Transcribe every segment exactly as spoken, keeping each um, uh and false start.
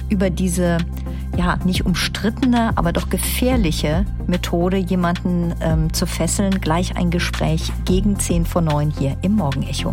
über diese ja nicht umstrittene, aber doch gefährliche Methode, jemanden ähm, zu fesseln. Gleich ein Gespräch gegen zehn vor neun hier im Morgenecho.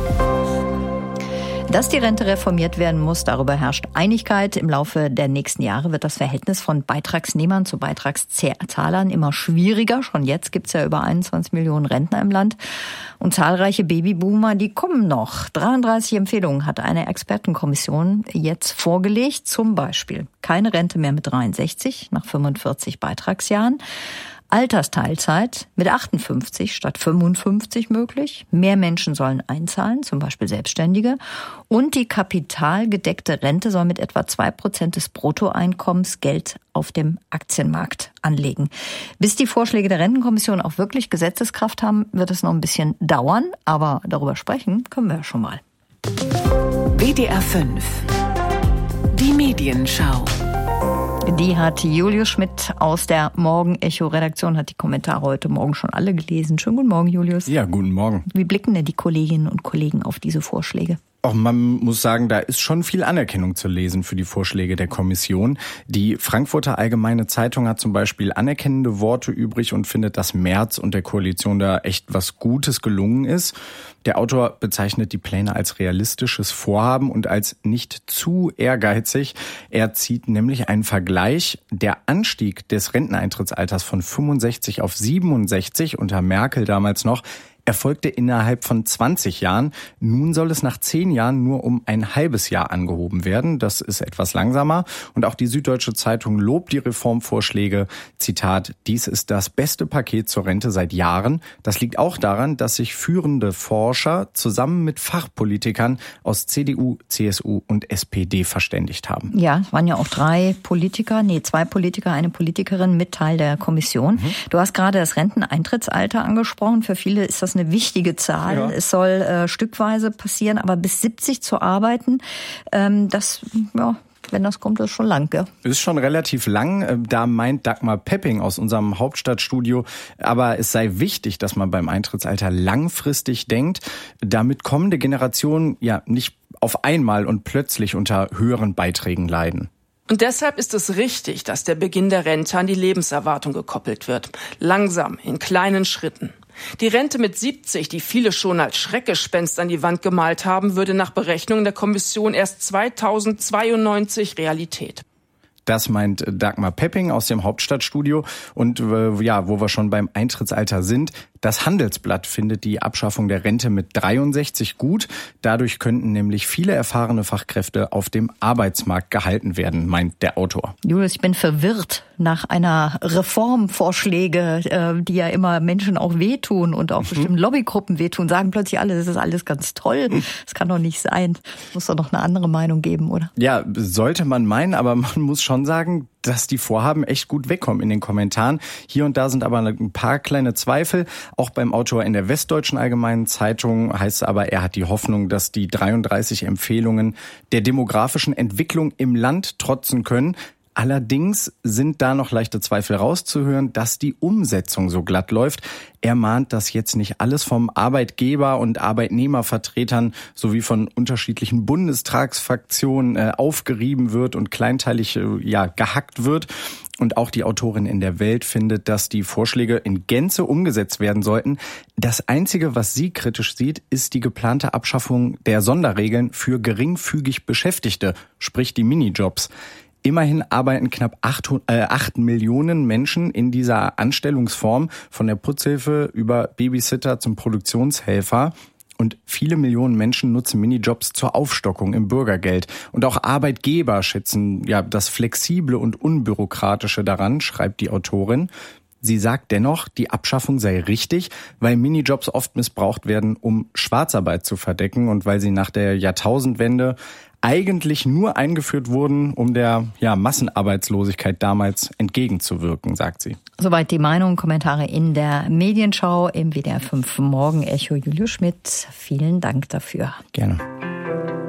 Dass die Rente reformiert werden muss, darüber herrscht Einigkeit. Im Laufe der nächsten Jahre wird das Verhältnis von Beitragsnehmern zu Beitragszahlern immer schwieriger. Schon jetzt gibt's ja über einundzwanzig Millionen Rentner im Land. Und zahlreiche Babyboomer, die kommen noch. dreiunddreißig Empfehlungen hat eine Expertenkommission jetzt vorgelegt. Zum Beispiel keine Rente mehr mit dreiundsechzig nach fünfundvierzig Beitragsjahren. Altersteilzeit mit achtundfünfzig statt fünfundfünfzig möglich. Mehr Menschen sollen einzahlen, zum Beispiel Selbstständige. Und die kapitalgedeckte Rente soll mit etwa zwei Prozent des Bruttoeinkommens Geld auf dem Aktienmarkt anlegen. Bis die Vorschläge der Rentenkommission auch wirklich Gesetzeskraft haben, wird es noch ein bisschen dauern. Aber darüber sprechen können wir ja schon mal. W D R fünf. Die Medienschau. Die hat Julius Schmidt aus der Morgenecho-Redaktion, hat die Kommentare heute Morgen schon alle gelesen. Schönen guten Morgen, Julius. Ja, guten Morgen. Wie blicken denn die Kolleginnen und Kollegen auf diese Vorschläge? Auch man muss sagen, da ist schon viel Anerkennung zu lesen für die Vorschläge der Kommission. Die Frankfurter Allgemeine Zeitung hat zum Beispiel anerkennende Worte übrig und findet, dass Merz und der Koalition da echt was Gutes gelungen ist. Der Autor bezeichnet die Pläne als realistisches Vorhaben und als nicht zu ehrgeizig. Er zieht nämlich einen Vergleich. Der Anstieg des Renteneintrittsalters von fünfundsechzig auf siebenundsechzig unter Merkel damals noch erfolgte innerhalb von zwanzig Jahren. Nun soll es nach zehn Jahren nur um ein halbes Jahr angehoben werden. Das ist etwas langsamer. Und auch die Süddeutsche Zeitung lobt die Reformvorschläge. Zitat, dies ist das beste Paket zur Rente seit Jahren. Das liegt auch daran, dass sich führende Forscher zusammen mit Fachpolitikern aus C D U, C S U und S P D verständigt haben. Ja, es waren ja auch drei Politiker, nee, zwei Politiker, eine Politikerin mit Teil der Kommission. Mhm. Du hast gerade das Renteneintrittsalter angesprochen. Für viele ist das eine wichtige Zahl. Ja. Es soll äh, stückweise passieren, aber bis siebzig zu arbeiten, ähm, das, ja, wenn das kommt, ist schon lang, gell? Ist schon relativ lang. Da meint Dagmar Pepping aus unserem Hauptstadtstudio, aber es sei wichtig, dass man beim Eintrittsalter langfristig denkt, damit kommende Generationen ja nicht auf einmal und plötzlich unter höheren Beiträgen leiden. Und deshalb ist es richtig, dass der Beginn der Rente an die Lebenserwartung gekoppelt wird. Langsam, in kleinen Schritten. Die Rente mit siebzig, die viele schon als Schreckgespenst an die Wand gemalt haben, würde nach Berechnungen der Kommission erst zweitausendzweiundneunzig Realität. Das meint Dagmar Pepping aus dem Hauptstadtstudio. Und äh, ja, wo wir schon beim Eintrittsalter sind, das Handelsblatt findet die Abschaffung der Rente mit dreiundsechzig gut. Dadurch könnten nämlich viele erfahrene Fachkräfte auf dem Arbeitsmarkt gehalten werden, meint der Autor. Julius, ich bin verwirrt nach einer Reformvorschläge, äh, die ja immer Menschen auch wehtun und auch mhm. bestimmten Lobbygruppen wehtun, sagen plötzlich alle, das ist alles ganz toll. Das kann doch nicht sein. Muss doch noch eine andere Meinung geben, oder? Ja, sollte man meinen, aber man muss schon sagen, dass die Vorhaben echt gut wegkommen in den Kommentaren. Hier und da sind aber ein paar kleine Zweifel. Auch beim Autor in der Westdeutschen Allgemeinen Zeitung heißt es aber, er hat die Hoffnung, dass die dreiunddreißig Empfehlungen der demografischen Entwicklung im Land trotzen können. Allerdings sind da noch leichte Zweifel rauszuhören, dass die Umsetzung so glatt läuft. Er mahnt, dass jetzt nicht alles vom Arbeitgeber- und Arbeitnehmervertretern sowie von unterschiedlichen Bundestagsfraktionen äh, aufgerieben wird und kleinteilig äh, ja, gehackt wird. Und auch die Autorin in der Welt findet, dass die Vorschläge in Gänze umgesetzt werden sollten. Das Einzige, was sie kritisch sieht, ist die geplante Abschaffung der Sonderregeln für geringfügig Beschäftigte, sprich die Minijobs. Immerhin arbeiten knapp acht Millionen Menschen in dieser Anstellungsform, von der Putzhilfe über Babysitter zum Produktionshelfer. Und viele Millionen Menschen nutzen Minijobs zur Aufstockung im Bürgergeld. Und auch Arbeitgeber schätzen ja das Flexible und Unbürokratische daran, schreibt die Autorin. Sie sagt dennoch, die Abschaffung sei richtig, weil Minijobs oft missbraucht werden, um Schwarzarbeit zu verdecken und weil sie nach der Jahrtausendwende eigentlich nur eingeführt wurden, um der ja, Massenarbeitslosigkeit damals entgegenzuwirken, sagt sie. Soweit die Meinung, Kommentare in der Medienschau im W D R fünf Morgenecho. Julius Schmidt, vielen Dank dafür. Gerne.